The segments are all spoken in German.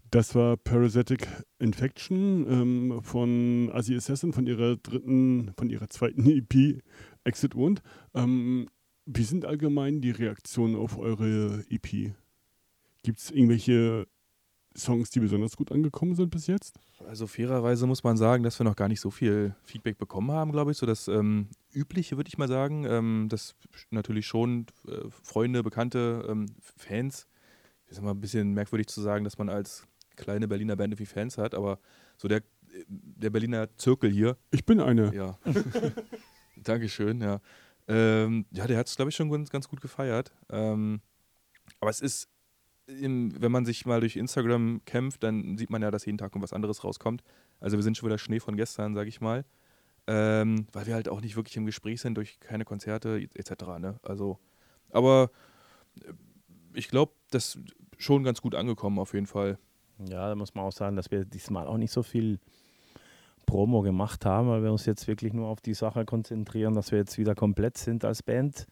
Das war Parasitic Infection von Asi Assassin, von ihrer zweiten EP Exit Wound. Wie sind allgemein die Reaktionen auf eure EP? Gibt es irgendwelche Songs, die besonders gut angekommen sind bis jetzt? Also fairerweise muss man sagen, dass wir noch gar nicht so viel Feedback bekommen haben, glaube ich. So das Übliche, würde ich mal sagen. Das natürlich schon Freunde, Bekannte, Fans. Das ist immer ein bisschen merkwürdig zu sagen, dass man als kleine Berliner Band irgendwie Fans hat, aber so der Berliner Zirkel hier. Ich bin eine. Ja. Dankeschön, ja. Ja, der hat es, glaube ich, schon ganz gut gefeiert. Aber es ist, wenn man sich mal durch Instagram kämpft, dann sieht man ja, dass jeden Tag was anderes rauskommt. Also wir sind schon wieder Schnee von gestern, sage ich mal. Weil wir halt auch nicht wirklich im Gespräch sind, durch keine Konzerte etc. Ne? Also, aber ich glaube, das ist schon ganz gut angekommen auf jeden Fall. Ja, da muss man auch sagen, dass wir diesmal auch nicht so viel Promo gemacht haben, weil wir uns jetzt wirklich nur auf die Sache konzentrieren, dass wir jetzt wieder komplett sind als Band.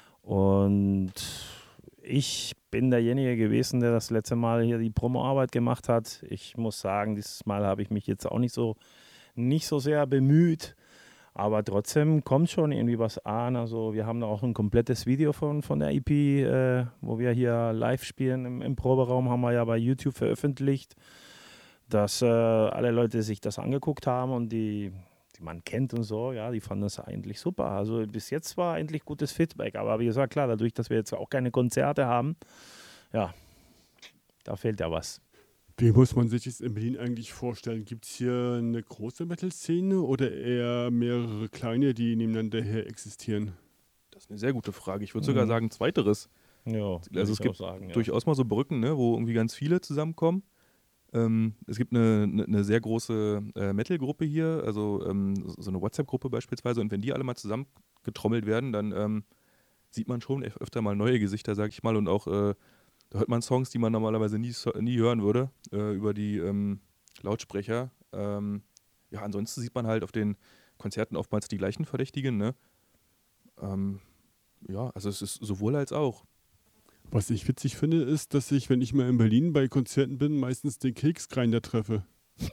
Und ich bin derjenige gewesen, der das letzte Mal hier die Promoarbeit gemacht hat. Ich muss sagen, dieses Mal habe ich mich jetzt auch nicht so sehr bemüht. Aber trotzdem kommt schon irgendwie was an. Also wir haben auch ein komplettes Video von der EP, wo wir hier live spielen im Proberaum, haben wir ja bei YouTube veröffentlicht, dass alle Leute sich das angeguckt haben und die man kennt und so, ja, die fanden das eigentlich super. Also bis jetzt war eigentlich gutes Feedback. Aber wie gesagt, klar, dadurch, dass wir jetzt auch keine Konzerte haben, ja, da fehlt ja was. Wie muss man sich das in Berlin eigentlich vorstellen? Gibt es hier eine große Metal-Szene oder eher mehrere kleine, die nebeneinander her existieren? Das ist eine sehr gute Frage. Ich würde sogar sagen, zweiteres. Ja, also es gibt durchaus mal so Brücken, ne, wo irgendwie ganz viele zusammenkommen. Es gibt eine sehr große Metal-Gruppe hier, also so eine WhatsApp-Gruppe beispielsweise. Und wenn die alle mal zusammengetrommelt werden, dann sieht man schon öfter mal neue Gesichter, sag ich mal. Und auch da hört man Songs, die man normalerweise nie hören würde, über die Lautsprecher. Ja, ansonsten sieht man halt auf den Konzerten oftmals die gleichen Verdächtigen, ne? Ja, also es ist sowohl als auch. Was ich witzig finde, ist, dass ich, wenn ich mal in Berlin bei Konzerten bin, meistens den Keksgrinder treffe.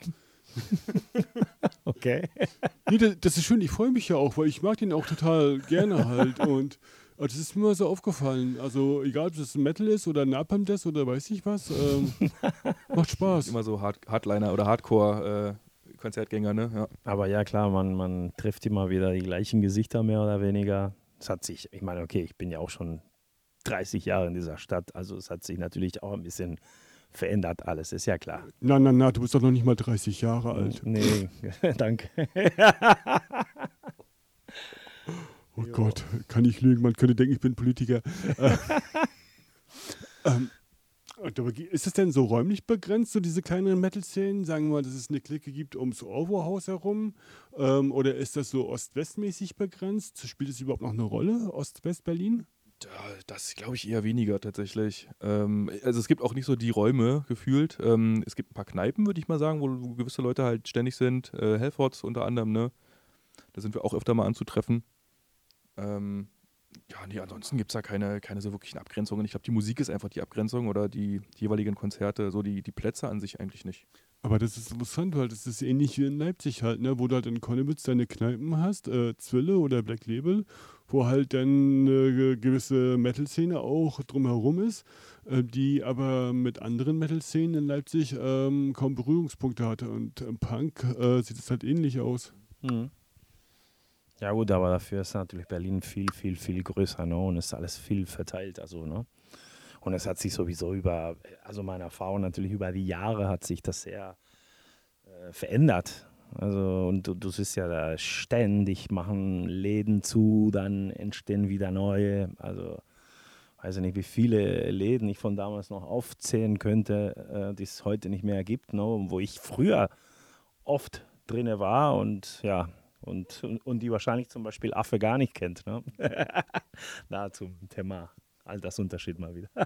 Okay. Nee, das ist schön, ich freue mich ja auch, weil ich mag den auch total gerne halt. Und das ist mir mal so aufgefallen. Also egal, ob das Metal ist oder Napalm Death oder weiß ich was, macht Spaß. Immer so Hardliner oder Hardcore-Konzertgänger, ne? Ja. Aber ja, klar, man trifft immer wieder die gleichen Gesichter mehr oder weniger. Es hat sich, ich meine, okay, ich bin ja auch schon 30 Jahre in dieser Stadt, also es hat sich natürlich auch ein bisschen verändert alles, ist ja klar. Na, du bist doch noch nicht mal 30 Jahre alt. Nee, danke. Oh Gott, kann ich lügen, man könnte denken, ich bin Politiker. Ist es denn so räumlich begrenzt, so diese kleineren Metal-Szenen? Sagen wir mal, dass es eine Clique gibt ums Orwo-Haus herum? Oder ist das so ost-west-mäßig begrenzt? Spielt es überhaupt noch eine Rolle, Ost-West-Berlin? Das glaube ich eher weniger tatsächlich. Also es gibt auch nicht so die Räume gefühlt. Es gibt ein paar Kneipen, würde ich mal sagen, wo gewisse Leute halt ständig sind. Hellfords unter anderem, ne? Da sind wir auch öfter mal anzutreffen. Ja, nee, ansonsten gibt es da keine so wirklichen Abgrenzungen. Ich glaube, die Musik ist einfach die Abgrenzung oder die jeweiligen Konzerte, so die Plätze an sich eigentlich nicht. Aber das ist interessant, weil das ist ähnlich wie in Leipzig halt, ne? Wo du halt in Konnewitz deine Kneipen hast, Zwille oder Black Label, wo halt dann eine gewisse Metal-Szene auch drumherum ist, die aber mit anderen Metal-Szenen in Leipzig kaum Berührungspunkte hatte. Und im Punk sieht es halt ähnlich aus. Mhm. Ja gut, aber dafür ist natürlich Berlin viel, viel, viel größer, ne? Und ist alles viel verteilt, also, ne? Und es hat sich sowieso also meine Erfahrung natürlich über die Jahre hat sich das sehr verändert. Also und du siehst ja da ständig machen Läden zu, dann entstehen wieder neue. Also weiß ich nicht, wie viele Läden ich von damals noch aufzählen könnte, die es heute nicht mehr gibt, ne? Wo ich früher oft drinne war und ja, und die wahrscheinlich zum Beispiel Affe gar nicht kennt. Ne? Da zum Thema Altersunterschied mal wieder.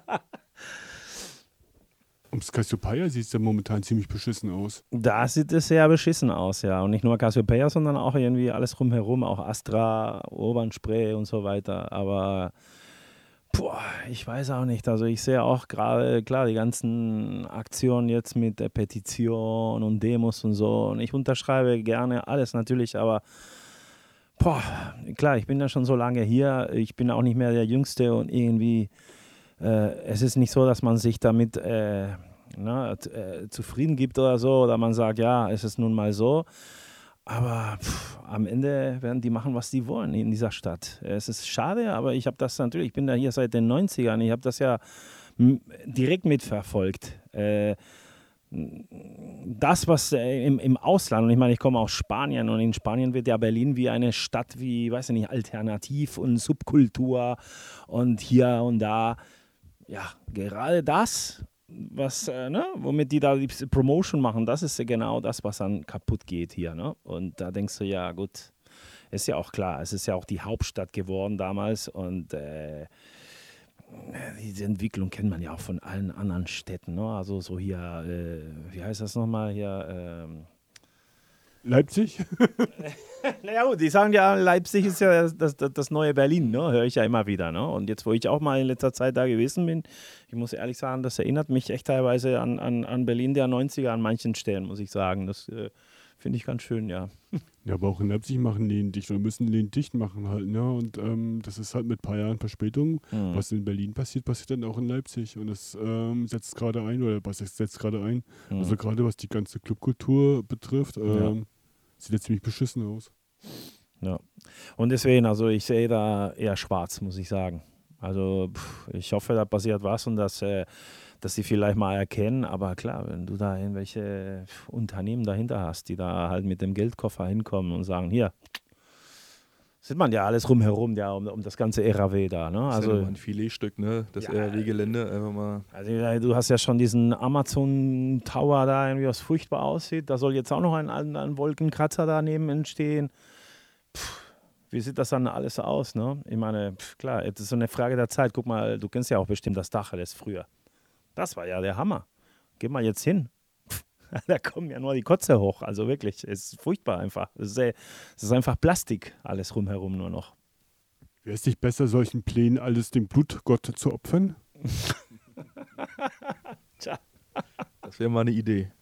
Ums Cassiopeia sieht es ja momentan ziemlich beschissen aus. Da sieht es sehr beschissen aus, ja. Und nicht nur Cassiopeia, sondern auch irgendwie alles rumherum, auch Astra, Urban Spree und so weiter. Aber Ich weiß auch nicht. Also ich sehe auch gerade, klar, die ganzen Aktionen jetzt mit der Petition und Demos und so. Und ich unterschreibe gerne alles natürlich, aber klar, ich bin ja schon so lange hier. Ich bin auch nicht mehr der Jüngste und irgendwie, es ist nicht so, dass man sich damit zufrieden gibt oder so. Oder man sagt, ja, es ist nun mal so. Aber am Ende werden die machen, was die wollen in dieser Stadt. Es ist schade, aber ich habe das natürlich, ich bin da hier seit den 90ern, ich habe das ja direkt mitverfolgt. Das, was im Ausland, und ich meine, ich komme aus Spanien und in Spanien wird ja Berlin wie eine Stadt wie, weiß ich nicht, Alternativ und Subkultur und hier und da. Ja, gerade das, womit die da die Promotion machen, das ist ja genau das, was dann kaputt geht hier. Ne? Und da denkst du, ja gut, ist ja auch klar, es ist ja auch die Hauptstadt geworden damals und diese Entwicklung kennt man ja auch von allen anderen Städten. Ne? Also so hier, wie heißt das nochmal hier? Leipzig? Naja gut, die sagen ja, Leipzig ist ja das neue Berlin, ne? Höre ich ja immer wieder. Ne? Und jetzt, wo ich auch mal in letzter Zeit da gewesen bin, ich muss ehrlich sagen, das erinnert mich echt teilweise an Berlin der 90er an manchen Stellen, muss ich sagen. Das finde ich ganz schön, ja. Ja, aber auch in Leipzig machen Läden dicht oder müssen Läden dicht machen halt, ne? Und das ist halt mit ein paar Jahren Verspätung. Was in Berlin passiert, passiert dann auch in Leipzig. Und das setzt gerade ein, oder was setzt gerade ein. Also gerade was die ganze Clubkultur betrifft, sieht ja ziemlich beschissen aus. Ja. Und deswegen, also ich sehe da eher schwarz, muss ich sagen. Also ich hoffe, da passiert was und dass sie vielleicht mal erkennen. Aber klar, wenn du da irgendwelche Unternehmen dahinter hast, die da halt mit dem Geldkoffer hinkommen und sagen, hier, sieht man ja alles rumherum, ja, um das ganze RAW da. Ne? Das ist Also ja ein Filetstück, ne? Das RAW-Gelände, einfach mal. Also du hast ja schon diesen Amazon Tower da, irgendwie, was furchtbar aussieht. Da soll jetzt auch noch ein Wolkenkratzer daneben entstehen. Wie sieht das dann alles aus, ne? Ich meine, klar, es ist so eine Frage der Zeit. Guck mal, du kennst ja auch bestimmt das Tacheles früher. Das war ja der Hammer. Geh mal jetzt hin. Da kommen ja nur die Kotze hoch. Also wirklich, es ist furchtbar einfach. Es ist einfach Plastik, alles rumherum nur noch. Wäre es nicht besser, solchen Plänen alles dem Blutgott zu opfern? Tja. Das wäre mal eine Idee.